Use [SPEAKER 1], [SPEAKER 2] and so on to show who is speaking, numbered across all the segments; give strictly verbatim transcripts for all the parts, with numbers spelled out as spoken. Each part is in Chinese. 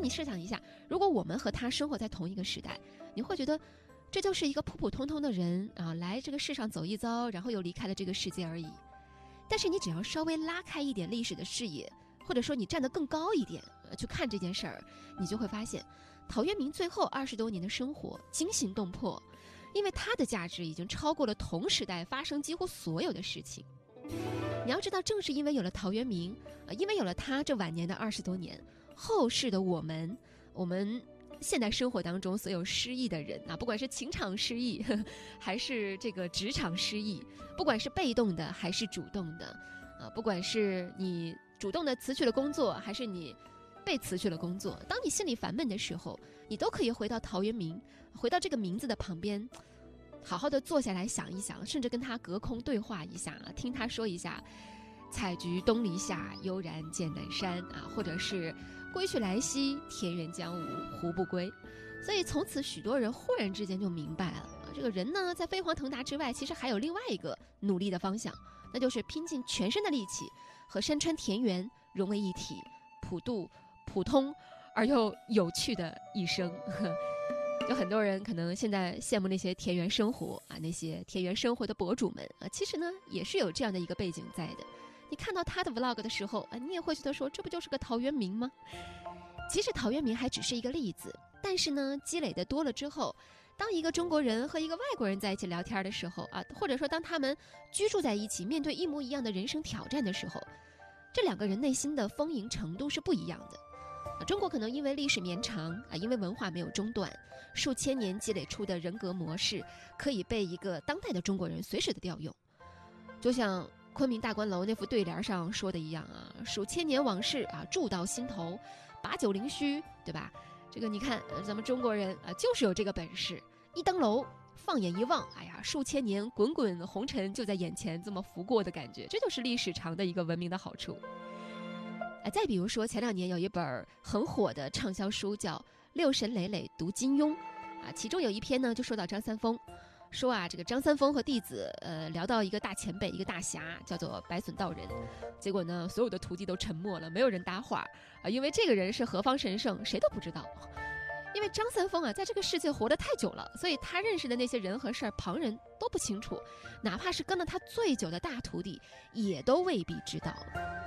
[SPEAKER 1] 你设想一下，如果我们和他生活在同一个时代，你会觉得这就是一个普普通通的人啊，来这个世上走一遭，然后又离开了这个世界而已。但是你只要稍微拉开一点历史的视野，或者说你站得更高一点、呃、去看这件事儿，你就会发现陶渊明最后二十多年的生活惊心动魄，因为他的价值已经超过了同时代发生几乎所有的事情。你要知道，正是因为有了陶渊明、呃、因为有了他这晚年的二十多年，后世的我们我们现代生活当中所有失意的人啊，不管是情场失意呵呵还是这个职场失意，不管是被动的还是主动的啊，不管是你主动的辞去了工作，还是你被辞去了工作，当你心里烦闷的时候，你都可以回到陶渊明，回到这个名字的旁边，好好的坐下来想一想，甚至跟他隔空对话一下，听他说一下采菊东篱下，悠然见南山啊，或者是归去来兮，田园将芜胡不归。所以从此许多人忽然之间就明白了，这个人呢，在飞黄腾达之外，其实还有另外一个努力的方向，那就是拼尽全身的力气和山川田园融为一体，普度普通而又有趣的一生。就很多人可能现在羡慕那些田园生活啊，那些田园生活的博主们啊，其实呢也是有这样的一个背景在的。你看到他的 vlog 的时候啊，你也会觉得说，这不就是个陶渊明吗？其实陶渊明还只是一个例子，但是呢，积累的多了之后，当一个中国人和一个外国人在一起聊天的时候啊，或者说当他们居住在一起，面对一模一样的人生挑战的时候，这两个人内心的丰盈程度是不一样的。啊，中国可能因为历史绵长啊，因为文化没有中断，数千年积累出的人格模式，可以被一个当代的中国人随时的调用。就像昆明大观楼那副对联上说的一样啊，数千年往事啊，铸到心头，把酒临虚，对吧？这个你看，咱们中国人啊，就是有这个本事，一登楼，放眼一望，哎呀，数千年滚滚红尘就在眼前这么拂过的感觉，这就是历史长的一个文明的好处。哎，再比如说，前两年有一本很火的畅销书叫《六神磊磊读金庸》啊，其中有一篇呢就说到张三丰，说啊，这个张三丰和弟子呃聊到一个大前辈，一个大侠，叫做白隼道人。结果呢，所有的徒弟都沉默了，没有人搭话啊，因为这个人是何方神圣，谁都不知道。因为张三丰啊，在这个世界活得太久了，所以他认识的那些人和事儿，旁人都不清楚，哪怕是跟了他最久的大徒弟，也都未必知道。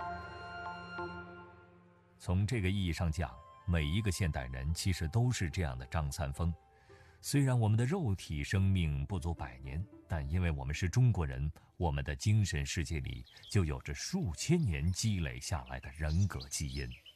[SPEAKER 2] 从这个意义上讲，每一个现代人其实都是这样的张三丰。虽然我们的肉体生命不足百年，但因为我们是中国人，我们的精神世界里就有着数千年积累下来的人格基因。